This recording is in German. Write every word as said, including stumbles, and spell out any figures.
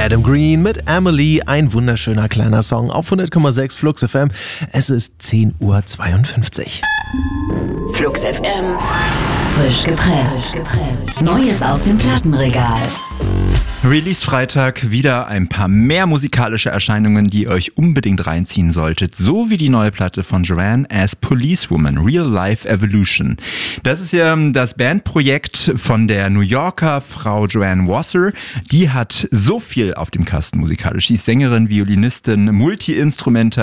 Adam Green mit Emily, ein wunderschöner kleiner Song auf hundert Komma sechs Flux F M. Es ist zehn Uhr zweiundfünfzig. Flux F M, frisch gepresst. Neues aus dem Plattenregal. Release-Freitag, wieder ein paar mehr musikalische Erscheinungen, die ihr euch unbedingt reinziehen solltet. So wie die neue Platte von Joanne as Policewoman, Real Life Evolution. Das ist ja das Bandprojekt von der New Yorker Frau Joanne Wasser. Die hat so viel auf dem Kasten musikalisch. Die ist Sängerin, Violinistin, Multi-Instrumentalist.